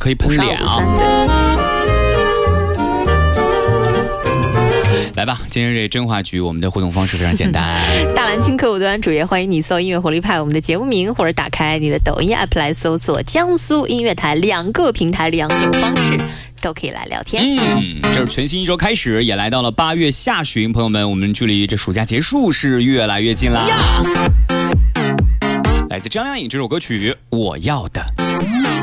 可以喷脸啊。来吧，今天这真话局，我们的互动方式非常简单。 大蓝鲸客户端主页，欢迎你搜音乐活力派我们的节目名，或者打开你的抖音 app 来搜索江苏音乐台，2个平台2种方式都可以来聊天。 这是全新一周开始，也来到了8月下旬，朋友们，我们距离这暑假结束是越来越近啦。来自张靓颖这首歌曲《我要的》。